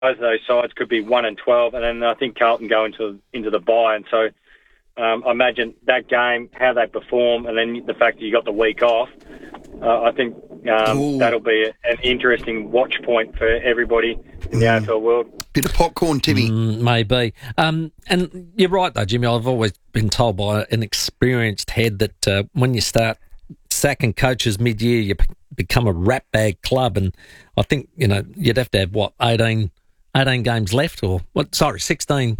both of those sides could be 1-12, and then I think Carlton go into the bye, and so I imagine that game, how they perform, and then the fact that you got the week off, I think that'll be an interesting watch point for everybody in the AFL world. Bit of popcorn, Timmy. Maybe. And you're right, though, Jimmy. I've always been told by an experienced head that when you start sacking coaches mid-year, you become a rat bag club. And I think, you'd have to have, 18 games left or, 16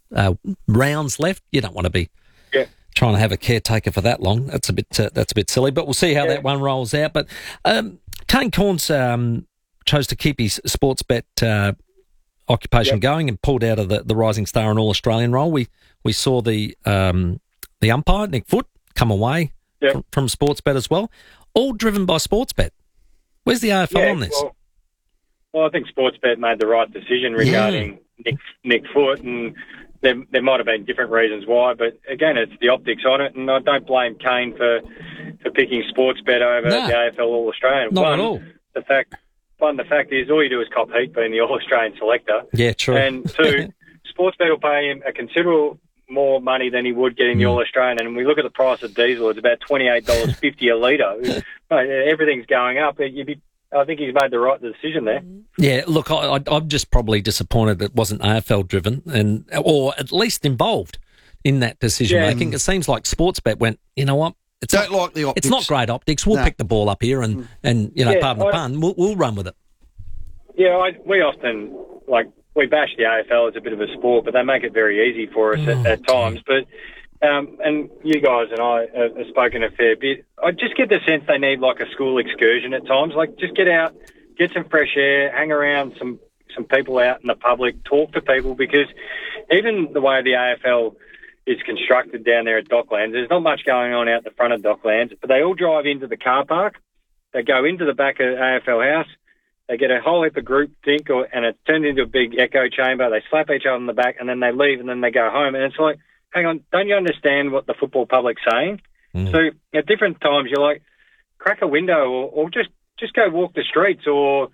rounds left. You don't want to be trying to have a caretaker for that long. That's a bit silly, but we'll see how that one rolls out. But Kane Cornes chose to keep his sports bet occupation going and pulled out of the Rising Star and All-Australian role. We saw the umpire, Nick Foote, come away from Sportsbet as well, all driven by Sportsbet. Where's the AFL on this? Well, I think Sportsbet made the right decision regarding Nick Foote, and there might have been different reasons why, but again, it's the optics on it, and I don't blame Kane for picking Sportsbet over the AFL All-Australian. Not at all. The fact is, all you do is cop heat being the All-Australian selector. Yeah, true. And two, Sportsbet will pay him a considerable more money than he would getting the All-Australian. And we look at the price of diesel, it's about $28.50 a litre. Everything's going up. I think he's made the right decision there. Yeah, look, I'm just probably disappointed it wasn't AFL driven or at least involved in that decision making. It seems like Sportsbet went, you know what? Don't like the optics. It's not great optics. We'll pick the ball up here and pardon the pun, we'll run with it. Yeah, we often, we bash the AFL as a bit of a sport, but they make it very easy for us at times. But and you guys and I have spoken a fair bit. I just get the sense they need a school excursion at times. Just get out, get some fresh air, hang around some people out in the public, talk to people, because even the way the AFL is constructed down there at Docklands, there's not much going on out the front of Docklands, but they all drive into the car park. They go into the back of AFL House. They get a whole heap of group think, and it's turned into a big echo chamber. They slap each other on the back, and then they leave, and then they go home. And it's like, hang on, don't you understand what the football public's saying? So at different times, you're crack a window or just go walk the streets. Or,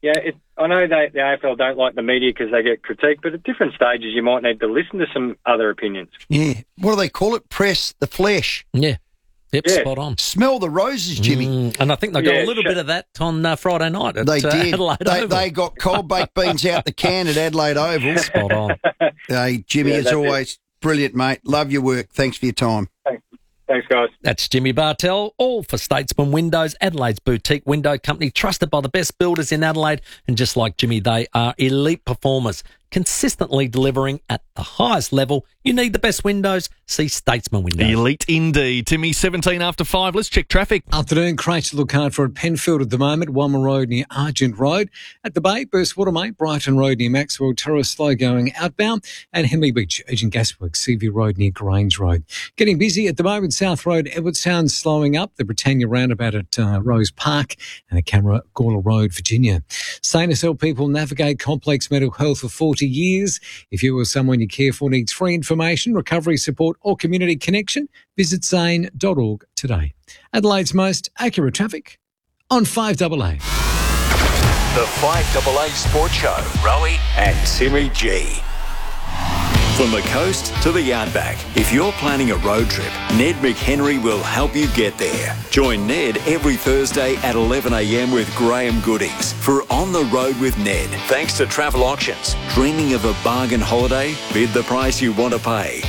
I know the AFL don't like the media because they get critiqued, but at different stages, you might need to listen to some other opinions. Yeah. What do they call it? Press the flesh. Yeah. Yep, spot on. Smell the roses, Jimmy. And I think they got a little bit of that on Friday night at Adelaide Oval. They got cold baked beans out the can at Adelaide Oval. Spot on. Hey, Jimmy, as always, brilliant, mate. Love your work. Thanks for your time. Thanks, guys. That's Jimmy Bartell, all for Statesman Windows, Adelaide's boutique window company, trusted by the best builders in Adelaide. And just like Jimmy, they are elite performers, consistently delivering at the highest level. You need the best windows. See Statesman Windows. Elite indeed. Timmy, 17 after 5. Let's check traffic. Afternoon, crash to look hard for at Penfield at the moment. Wamma Road near Argent Road. At the Bay, Burstwater, mate. Brighton Road near Maxwell Terrace, slow going outbound. And Henley Beach, Agent Gasworks, Seaview Road near Grange Road. Getting busy at the moment. South Road, Edwardstown slowing up. The Britannia roundabout at Rose Park and a Camera Gawler Road, Virginia. Sane as help people navigate complex mental health for 40 years. If you or someone you care for needs free information, recovery support or community connection, visit sane.org today. Adelaide's most accurate traffic on 5AA. The 5AA Sports Show. Rowie and Timmy G. From the coast to the outback, if you're planning a road trip, Ned McHenry will help you get there. Join Ned every Thursday at 11 a.m. with Graham Goodings for On the Road with Ned. Thanks to Travel Auctions. Dreaming of a bargain holiday? Bid the price you want to pay.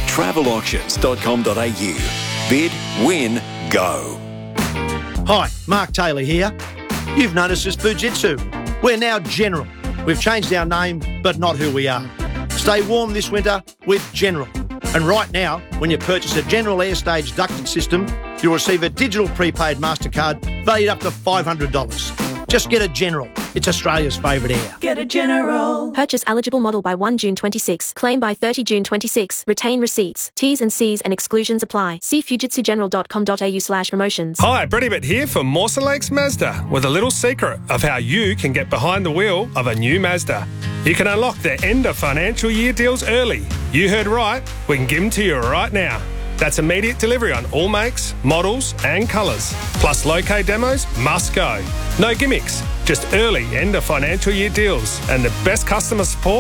Travelauctions.com.au. Bid, win, go. Hi, Mark Taylor here. You've noticed us Fujitsu. We're now General. We've changed our name, but not who we are. Stay warm this winter with General. And right now, when you purchase a General Airstage ducted system, you'll receive a digital prepaid MasterCard valued up to $500. Just get a General. It's Australia's favourite air. Get a General. Purchase eligible model by 1 June 26. Claim by 30 June 26. Retain receipts. T's and C's and exclusions apply. See fujitsugeneral.com.au/promotions. Hi, Brady Bit here for Mawson Lakes Mazda with a little secret of how you can get behind the wheel of a new Mazda. You can unlock their end of financial year deals early. You heard right. We can give them to you right now. That's immediate delivery on all makes, models and colours. Plus low-K demos must go. No gimmicks. Just early end of financial year deals and the best customer support